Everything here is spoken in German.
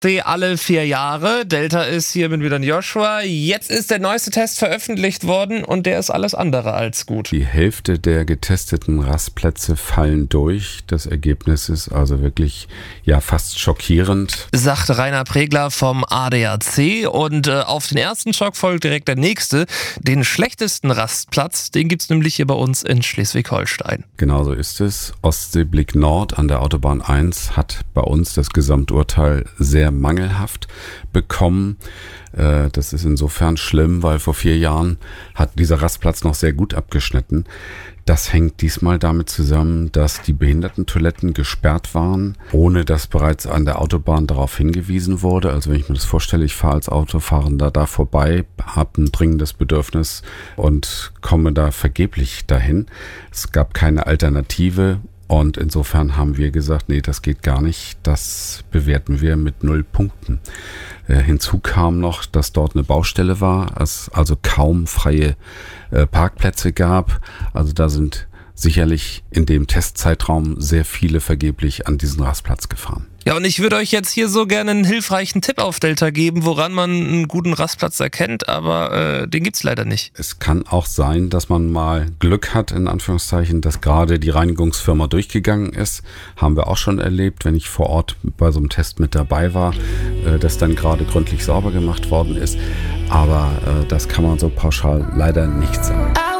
Alle 4 Jahre. Delta ist hier mit wieder ein Joshua. Jetzt ist der neueste Test veröffentlicht worden und der ist alles andere als gut. Die Hälfte der getesteten Rastplätze fallen durch. Das Ergebnis ist also wirklich fast schockierend. Sagt Rainer Pregler vom ADAC. Und auf den ersten Schock folgt direkt der nächste. Den schlechtesten Rastplatz, den gibt's nämlich hier bei uns in Schleswig-Holstein. Genauso ist es. Ostseeblick Nord an der Autobahn 1 hat bei uns das Gesamturteil sehr mangelhaft bekommen. Das ist insofern schlimm, weil vor 4 Jahren hat dieser Rastplatz noch sehr gut abgeschnitten. Das hängt diesmal damit zusammen, dass die Behindertentoiletten gesperrt waren, ohne dass bereits an der Autobahn darauf hingewiesen wurde. Also wenn ich mir das vorstelle, ich fahre als Autofahrender da vorbei, habe ein dringendes Bedürfnis und komme da vergeblich dahin. Es gab keine Alternative. Und insofern haben wir gesagt, nee, das geht gar nicht. Das bewerten wir mit 0 Punkten. Hinzu kam noch, dass dort eine Baustelle war, es also kaum freie Parkplätze gab. Also da sind sicherlich in dem Testzeitraum sehr viele vergeblich an diesen Rastplatz gefahren. Ja, und ich würde euch jetzt hier so gerne einen hilfreichen Tipp auf Delta geben, woran man einen guten Rastplatz erkennt, aber den gibt's leider nicht. Es kann auch sein, dass man mal Glück hat, in Anführungszeichen, dass gerade die Reinigungsfirma durchgegangen ist. Haben wir auch schon erlebt, wenn ich vor Ort bei so einem Test mit dabei war, dass dann gerade gründlich sauber gemacht worden ist. Aber das kann man so pauschal leider nicht sagen.